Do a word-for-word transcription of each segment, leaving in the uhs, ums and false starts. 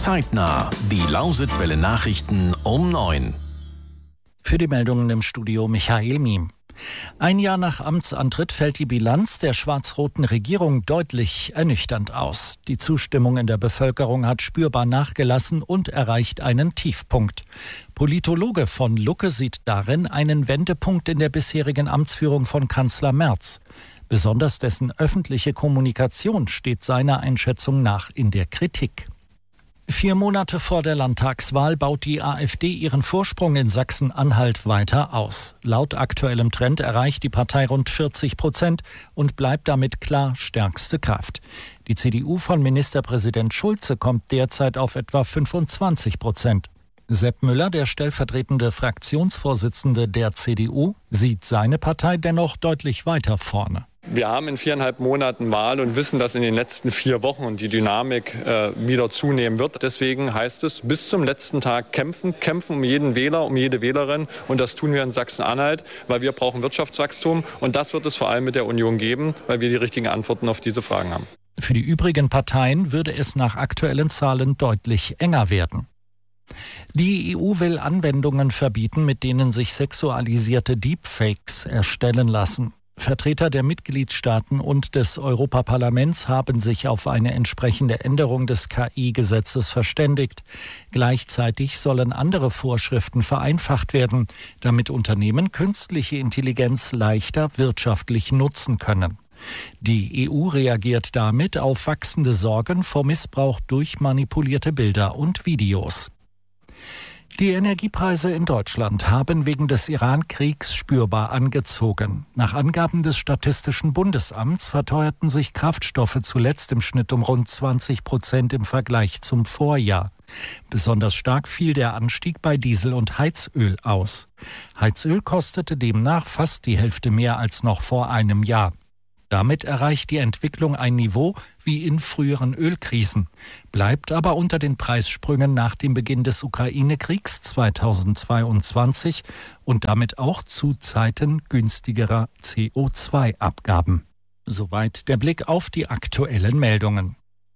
Zeitnah. Die Lausitzwelle Nachrichten um neun. Für die Meldungen im Studio Michael Miem. Ein Jahr nach Amtsantritt fällt die Bilanz der schwarz-roten Regierung deutlich ernüchternd aus. Die Zustimmung in der Bevölkerung hat spürbar nachgelassen und erreicht einen Tiefpunkt. Politologe von Lucke sieht darin einen Wendepunkt in der bisherigen Amtsführung von Kanzler Merz. Besonders dessen öffentliche Kommunikation steht seiner Einschätzung nach in der Kritik. Vier Monate vor der Landtagswahl baut die AfD ihren Vorsprung in Sachsen-Anhalt weiter aus. Laut aktuellem Trend erreicht die Partei rund vierzig Prozent und bleibt damit klar stärkste Kraft. Die C D U von Ministerpräsident Schulze kommt derzeit auf etwa fünfundzwanzig Prozent. Sepp Müller, der stellvertretende Fraktionsvorsitzende der C D U, sieht seine Partei dennoch deutlich weiter vorne. Wir haben in viereinhalb Monaten Wahl und wissen, dass in den letzten vier Wochen die Dynamik äh, wieder zunehmen wird. Deswegen heißt es, bis zum letzten Tag kämpfen, kämpfen um jeden Wähler, um jede Wählerin. Und das tun wir in Sachsen-Anhalt, weil wir brauchen Wirtschaftswachstum. Und das wird es vor allem mit der Union geben, weil wir die richtigen Antworten auf diese Fragen haben. Für die übrigen Parteien würde es nach aktuellen Zahlen deutlich enger werden. Die E U will Anwendungen verbieten, mit denen sich sexualisierte Deepfakes erstellen lassen. Vertreter der Mitgliedstaaten und des Europaparlaments haben sich auf eine entsprechende Änderung des K I-Gesetzes verständigt. Gleichzeitig sollen andere Vorschriften vereinfacht werden, damit Unternehmen künstliche Intelligenz leichter wirtschaftlich nutzen können. Die E U reagiert damit auf wachsende Sorgen vor Missbrauch durch manipulierte Bilder und Videos. Die Energiepreise in Deutschland haben wegen des Iran-Kriegs spürbar angezogen. Nach Angaben des Statistischen Bundesamts verteuerten sich Kraftstoffe zuletzt im Schnitt um rund zwanzig Prozent im Vergleich zum Vorjahr. Besonders stark fiel der Anstieg bei Diesel und Heizöl aus. Heizöl kostete demnach fast die Hälfte mehr als noch vor einem Jahr. Damit erreicht die Entwicklung ein Niveau wie in früheren Ölkrisen, bleibt aber unter den Preissprüngen nach dem Beginn des Ukraine-Kriegs zweitausendzweiundzwanzig und damit auch zu Zeiten günstigerer C O zwei Abgaben. Soweit der Blick auf die aktuellen Meldungen.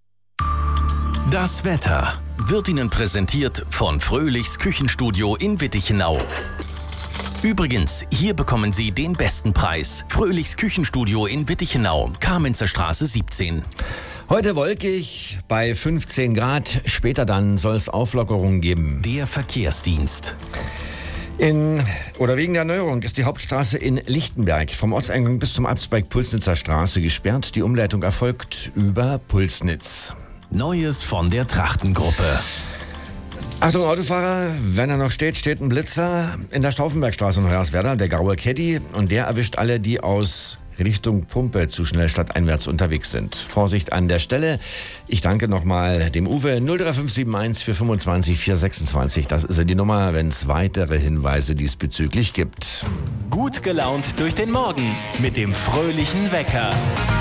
Das Wetter wird Ihnen präsentiert von Fröhlichs Küchenstudio in Wittichenau. Übrigens, hier bekommen Sie den besten Preis. Fröhlichs Küchenstudio in Wittichenau, Kamenzer Straße siebzehn. Heute wolkig bei fünfzehn Grad. Später dann soll es Auflockerungen geben. Der Verkehrsdienst. In oder wegen der Erneuerung ist die Hauptstraße in Lichtenberg vom Ortseingang bis zum Abzweig Pulsnitzer Straße gesperrt. Die Umleitung erfolgt über Pulsnitz. Neues von der Trachtengruppe. Achtung Autofahrer, wenn er noch steht, steht ein Blitzer in der Stauffenbergstraße in Hoyerswerda, der graue Caddy, und der erwischt alle, die aus Richtung Pumpe zu schnell stadteinwärts unterwegs sind. Vorsicht an der Stelle. Ich danke nochmal dem Uwe. null drei fünf sieben eins vier fünfundzwanzig vier sechsundzwanzig, das ist ja die Nummer, wenn es weitere Hinweise diesbezüglich gibt. Gut gelaunt durch den Morgen mit dem fröhlichen Wecker.